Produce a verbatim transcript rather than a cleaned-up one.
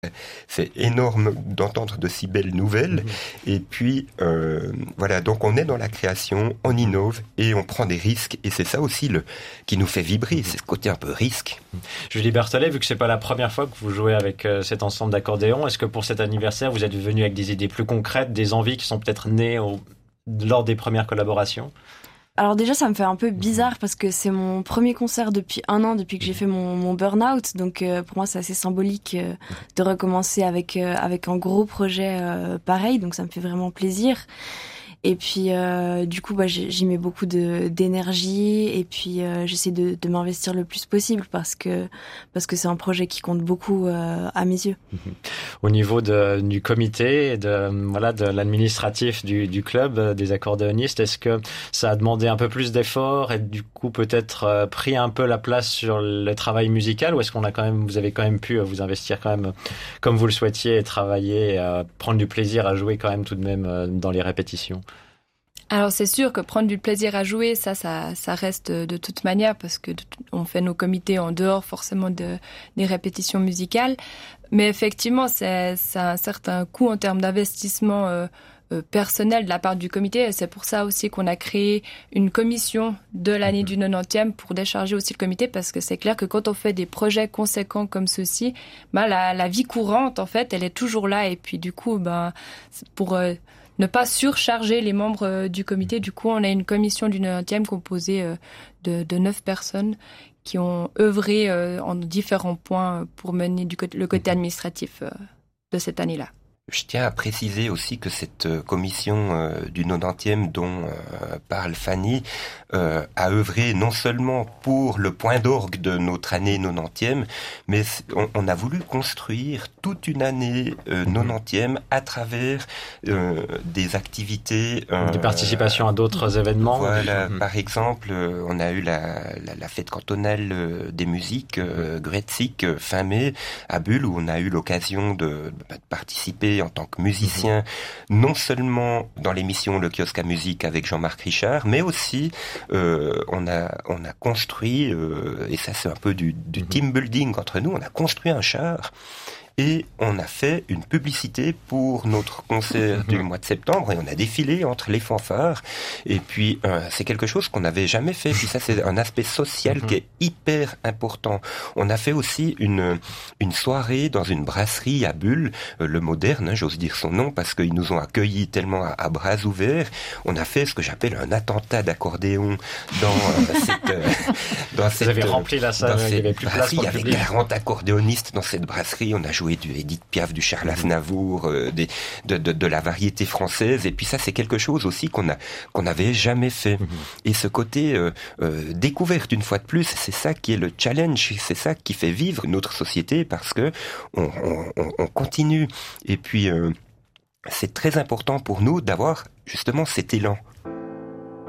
C'est énorme d'entendre de si belles nouvelles. Mmh. Et puis, euh, voilà, donc on est dans la création, on innove et on prend des risques. Et c'est ça aussi le, qui nous fait vibrer, mmh. c'est ce côté un peu risque. Julie Berthollet, vu que c'est pas la première fois que vous jouez avec euh, cet ensemble d'accordéons, est-ce que pour cet anniversaire, vous êtes venu avec des idées plus concrètes, des envies qui sont peut-être nées au, lors des premières collaborations ? Alors déjà, ça me fait un peu bizarre parce que c'est mon premier concert depuis un an, depuis que j'ai fait mon, mon burn-out. Donc euh, pour moi, c'est assez symbolique euh, de recommencer avec euh, avec un gros projet euh, pareil. Donc ça me fait vraiment plaisir. Et puis euh, du coup, bah, j'y mets beaucoup de d'énergie et puis euh, j'essaie de, de m'investir le plus possible parce que parce que c'est un projet qui compte beaucoup euh, à mes yeux. Au niveau de, du comité et de voilà de l'administratif du, du club euh, des accordéonistes, est-ce que ça a demandé un peu plus d'efforts et du coup peut-être euh, pris un peu la place sur le travail musical, ou est-ce qu'on a quand même vous avez quand même pu euh, vous investir quand même comme vous le souhaitiez et travailler, euh, prendre du plaisir à jouer quand même tout de même euh, dans les répétitions? Alors c'est sûr que prendre du plaisir à jouer, ça, ça, ça reste de toute manière parce que on fait nos comités en dehors forcément de, des répétitions musicales. Mais effectivement, c'est, c'est un certain coût en termes d'investissement euh, euh, personnel de la part du comité. Et c'est pour ça aussi qu'on a créé une commission de l'année du quatre-vingtième pour décharger aussi le comité, parce que c'est clair que quand on fait des projets conséquents comme ceux-ci, bah, la, la vie courante, en fait, elle est toujours là. Et puis du coup, bah, pour... Euh, ne pas surcharger les membres euh, du comité. Du coup, on a une commission du quatre-vingtième composée euh, de, de neuf personnes qui ont œuvré euh, en différents points pour mener du côté, le côté administratif euh, de cette année-là. Je tiens à préciser aussi que cette commission euh, du quatre-vingtième dont euh, parle Fanny euh, a œuvré non seulement pour le point d'orgue de notre année quatre-vingtième, mais on, on a voulu construire toute une année euh, quatre-vingtième à travers euh, des activités... Euh, des participations à d'autres événements. Voilà, mmh. Par exemple, on a eu la, la, la fête cantonale des musiques, euh, Gretzig, fin mai, à Bulle, où on a eu l'occasion de, de participer en tant que musicien, mmh. non seulement dans l'émission Le Kiosque à musique avec Jean-Marc Richard, mais aussi euh, on a on a construit, euh, et ça c'est un peu du, du mmh. team building entre nous, on a construit un char. Et on a fait une publicité pour notre concert du mois de septembre et on a défilé entre les fanfares. Et puis, euh, c'est quelque chose qu'on n'avait jamais fait. Puis ça, c'est un aspect social mm-hmm. qui est hyper important. On a fait aussi une une soirée dans une brasserie à Bulle, euh, le Moderne, hein, j'ose dire son nom, parce qu'ils nous ont accueillis tellement à, à bras ouverts. On a fait ce que j'appelle un attentat d'accordéon dans euh, cette... Euh, dans Vous cette, avez rempli la salle, il y avait plus de place pour le public. Il y avait quarante accordéonistes dans cette brasserie. On a joué du Edith Piaf, du Charles Aznavour, euh, des, de, de, de la variété française. Et puis ça, c'est quelque chose aussi qu'on a qu'on n'avait jamais fait. Mmh. Et ce côté euh, euh, découverte, une fois de plus, c'est ça qui est le challenge. C'est ça qui fait vivre notre société, parce que on, on, on continue. Et puis, euh, c'est très important pour nous d'avoir justement cet élan.